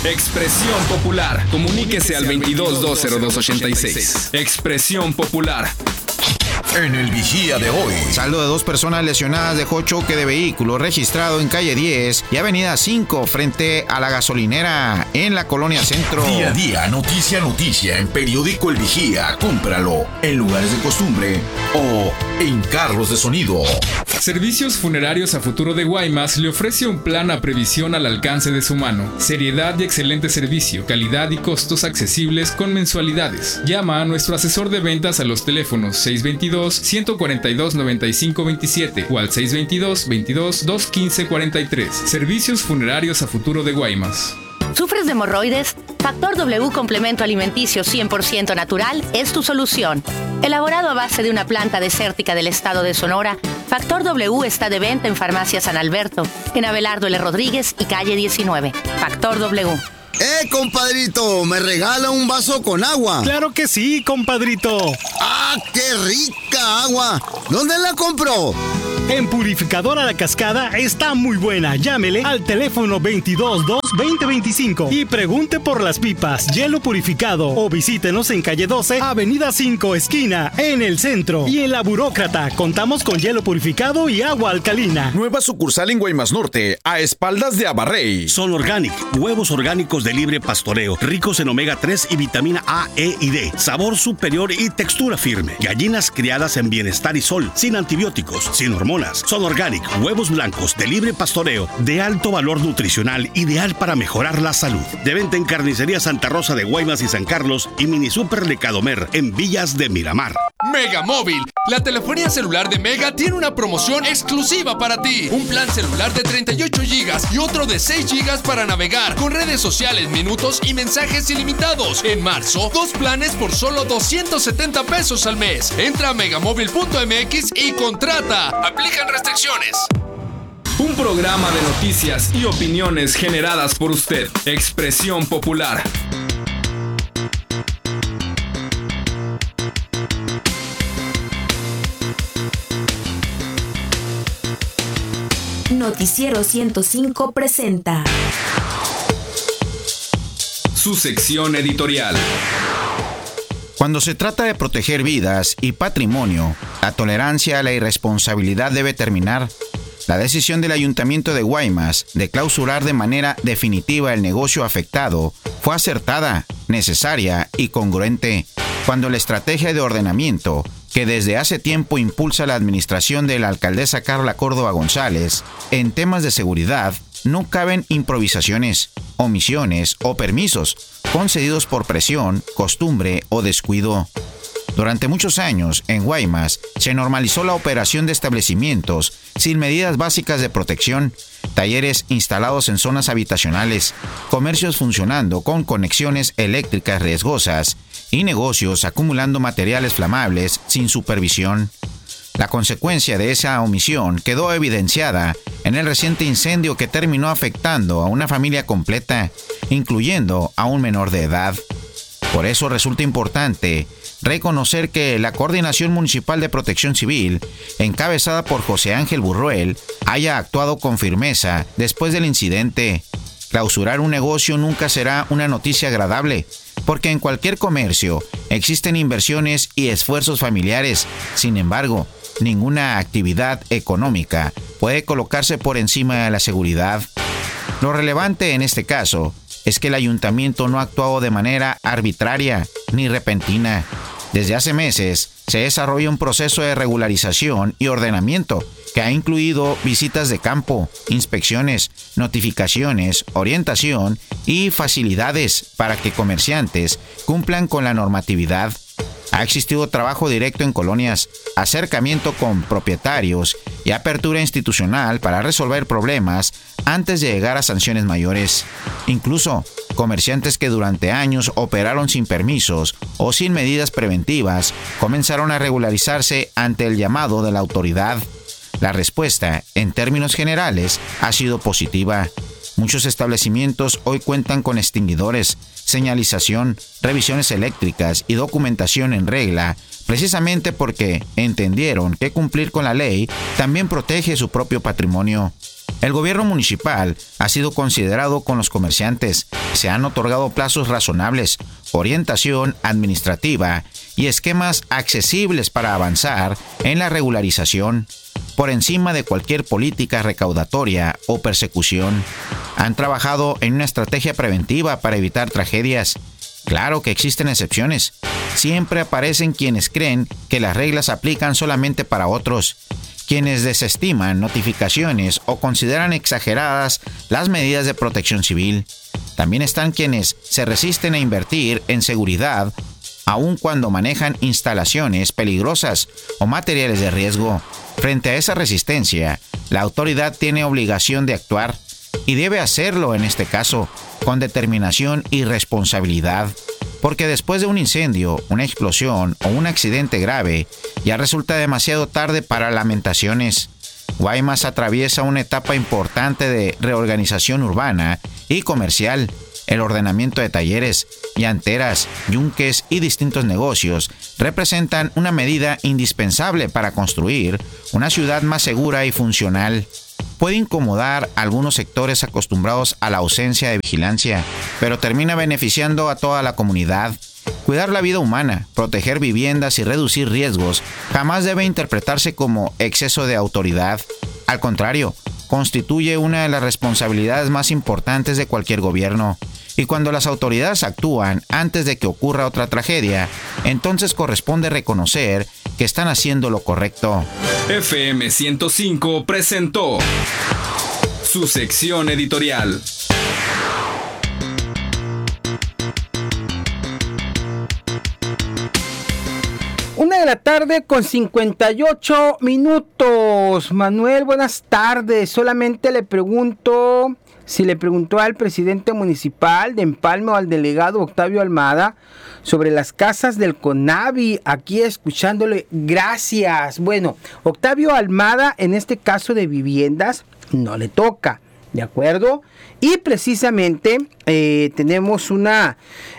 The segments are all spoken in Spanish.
Expresión Popular. Comuníquese al 22-202-86. Expresión Popular. En el Vigía de hoy. Saldo de 2 personas lesionadas dejó choque de vehículo registrado en calle 10 y avenida 5 frente a la gasolinera en la colonia Centro. Día a día, noticia en periódico El Vigía. Cómpralo en lugares de costumbre o en carros de sonido. Servicios Funerarios a Futuro de Guaymas le ofrece un plan a previsión al alcance de su mano. Seriedad y excelente servicio, calidad y costos accesibles con mensualidades. Llama a nuestro asesor de ventas a los teléfonos 622-142-9527 o al 622-22-215-43. Servicios Funerarios a Futuro de Guaymas. ¿Sufres de hemorroides? Factor W Complemento Alimenticio 100% natural es tu solución. Elaborado a base de una planta desértica del estado de Sonora, Factor W está de venta en Farmacia San Alberto, en Abelardo L. Rodríguez y calle 19. Factor W. Compadrito, ¿me regala un vaso con agua? ¡Claro que sí, compadrito! ¡Ah, qué rica agua! ¿Dónde la compró? En Purificadora La Cascada está muy buena. Llámele al teléfono 222-2025 y pregunte por las pipas, hielo purificado, o visítenos en calle 12, avenida 5, esquina, en el centro. Y en La Burócrata contamos con hielo purificado y agua alcalina. Nueva sucursal en Guaymas Norte, a espaldas de Abarrey. Son Organic, huevos orgánicos de libre pastoreo, ricos en omega 3 y vitamina A, E y D, sabor superior y textura firme. Gallinas criadas en bienestar y sol, sin antibióticos, sin hormonas. Son Organic, huevos blancos de libre pastoreo, de alto valor nutricional, ideal para mejorar la salud. De venta en Carnicería Santa Rosa de Guaymas y San Carlos y Mini Super Lecadomer en Villas de Miramar. Mega Móvil, la telefonía celular de Mega tiene una promoción exclusiva para ti. Un plan celular de 38 GB y otro de 6 GB para navegar, con redes sociales, minutos y mensajes ilimitados. En marzo, 2 planes por solo 270 pesos al mes. Entra a megamóvil.mx y contrata. Aplican restricciones. Un programa de noticias y opiniones generadas por usted. Expresión Popular. Noticiero 105 presenta su sección editorial. Cuando se trata de proteger vidas y patrimonio, la tolerancia a la irresponsabilidad debe terminar. La decisión del Ayuntamiento de Guaymas de clausurar de manera definitiva el negocio afectado fue acertada, necesaria y congruente, cuando la estrategia de ordenamiento que desde hace tiempo impulsa la administración de la alcaldesa Carla Córdoba González en temas de seguridad, no caben improvisaciones, omisiones o permisos concedidos por presión, costumbre o descuido. Durante muchos años, en Guaymas, se normalizó la operación de establecimientos sin medidas básicas de protección, talleres instalados en zonas habitacionales, comercios funcionando con conexiones eléctricas riesgosas y negocios acumulando materiales flamables sin supervisión. La consecuencia de esa omisión quedó evidenciada en el reciente incendio que terminó afectando a una familia completa, incluyendo a un menor de edad. Por eso resulta importante reconocer que la Coordinación Municipal de Protección Civil, encabezada por José Ángel Burruel, haya actuado con firmeza después del incidente. Clausurar un negocio nunca será una noticia agradable, porque en cualquier comercio existen inversiones y esfuerzos familiares. Sin embargo, ninguna actividad económica puede colocarse por encima de la seguridad. Lo relevante en este caso es que el ayuntamiento no ha actuado de manera arbitraria ni repentina. Desde hace meses se desarrolla un proceso de regularización y ordenamiento que ha incluido visitas de campo, inspecciones, notificaciones, orientación y facilidades para que comerciantes cumplan con la normatividad. Ha existido trabajo directo en colonias, acercamiento con propietarios y apertura institucional para resolver problemas antes de llegar a sanciones mayores. Incluso, comerciantes que durante años operaron sin permisos o sin medidas preventivas comenzaron a regularizarse ante el llamado de la autoridad. La respuesta, en términos generales, ha sido positiva. Muchos establecimientos hoy cuentan con extinguidores, señalización, revisiones eléctricas y documentación en regla, precisamente porque entendieron que cumplir con la ley también protege su propio patrimonio. El gobierno municipal ha sido considerado con los comerciantes. Se han otorgado plazos razonables, orientación administrativa y esquemas accesibles para avanzar en la regularización, por encima de cualquier política recaudatoria o persecución. Han trabajado en una estrategia preventiva para evitar tragedias. Claro que existen excepciones. Siempre aparecen quienes creen que las reglas aplican solamente para otros, quienes desestiman notificaciones o consideran exageradas las medidas de protección civil. También están quienes se resisten a invertir en seguridad, aun cuando manejan instalaciones peligrosas o materiales de riesgo. Frente a esa resistencia, la autoridad tiene obligación de actuar y debe hacerlo en este caso con determinación y responsabilidad, porque después de un incendio, una explosión o un accidente grave, ya resulta demasiado tarde para lamentaciones. Guaymas atraviesa una etapa importante de reorganización urbana y comercial. El ordenamiento de talleres, llanteras, yunques y distintos negocios representan una medida indispensable para construir una ciudad más segura y funcional. Puede incomodar a algunos sectores acostumbrados a la ausencia de vigilancia, pero termina beneficiando a toda la comunidad. Cuidar la vida humana, proteger viviendas y reducir riesgos jamás debe interpretarse como exceso de autoridad. Al contrario, constituye una de las responsabilidades más importantes de cualquier gobierno. Y cuando las autoridades actúan antes de que ocurra otra tragedia, entonces corresponde reconocer que están haciendo lo correcto. FM 105 presentó su sección editorial. Una de la tarde con 58 minutos. Manuel, buenas tardes. Solamente le pregunto si le preguntó al presidente municipal de Empalme o al delegado Octavio Almada sobre las casas del CONAVI. Aquí escuchándole. Gracias. Bueno, Octavio Almada en este caso de viviendas no le toca. ¿De acuerdo? Y precisamente tenemos una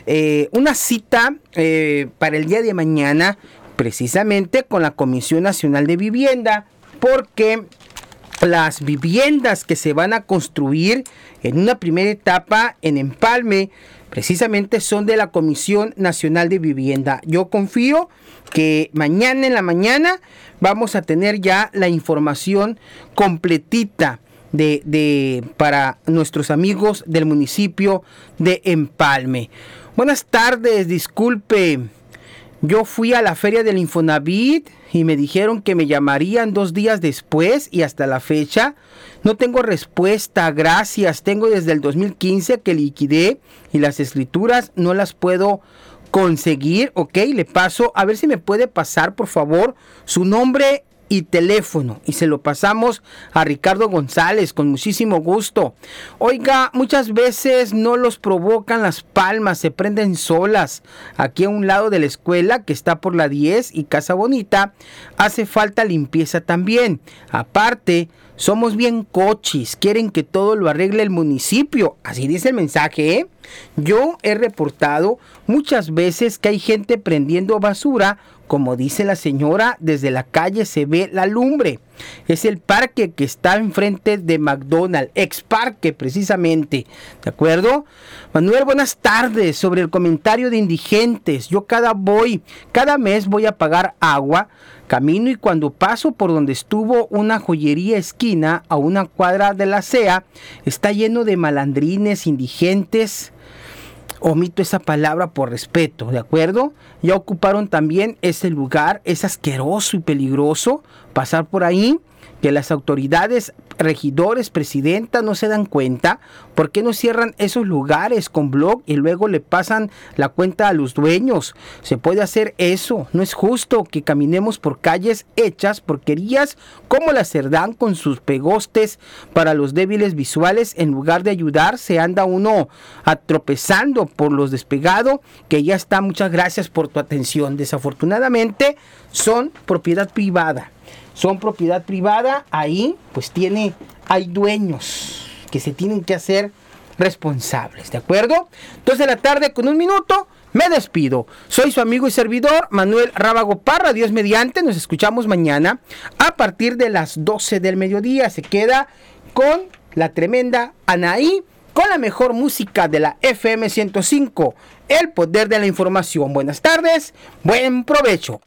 cita para el día de mañana, precisamente con la Comisión Nacional de Vivienda, porque las viviendas que se van a construir en una primera etapa en Empalme precisamente son de la Comisión Nacional de Vivienda. Yo confío que mañana en la mañana vamos a tener ya la información completita para nuestros amigos del municipio de Empalme. Buenas tardes, disculpe. Yo fui a la feria del Infonavit y me dijeron que me llamarían 2 días después y hasta la fecha no tengo respuesta. Gracias. Tengo desde el 2015 que liquidé y las escrituras no las puedo conseguir. Ok, le paso. A ver si me puede pasar, por favor, su nombre y teléfono y se lo pasamos a Ricardo González con muchísimo gusto. Oiga, muchas veces no los provocan las palmas, se prenden solas. Aquí a un lado de la escuela que está por la 10 y Casa Bonita hace falta limpieza también. Aparte, somos bien cochis, quieren que todo lo arregle el municipio. Así dice el mensaje, ¿eh? Yo he reportado muchas veces que hay gente prendiendo basura. Como dice la señora, desde la calle se ve la lumbre. Es el parque que está enfrente de McDonald's, ex parque precisamente. ¿De acuerdo? Manuel, buenas tardes. Sobre el comentario de indigentes. Yo cada mes voy a pagar agua. Camino y cuando paso por donde estuvo una joyería esquina a una cuadra de la CEA, está lleno de malandrines, indigentes. Omito esa palabra por respeto, ¿de acuerdo? Ya ocuparon también ese lugar, es asqueroso y peligroso pasar por ahí, que las autoridades, regidores, presidentas no se dan cuenta. ¿Por qué no cierran esos lugares con blog y luego le pasan la cuenta a los dueños? Se puede hacer eso. No es justo que caminemos por calles hechas porquerías como la Cerdán con sus pegostes para los débiles visuales. En lugar de ayudar, se anda uno atropezando por los despegados, que ya está. Muchas gracias por tu atención. Desafortunadamente son propiedad privada. Ahí pues hay dueños que se tienen que hacer responsables, ¿de acuerdo? 2 de la tarde con 1 minuto, me despido. Soy su amigo y servidor Manuel Rábago Parra. Dios mediante, nos escuchamos mañana a partir de las 12 del mediodía. Se queda con la tremenda Anaí, con la mejor música de la FM 105, el poder de la información. Buenas tardes, buen provecho.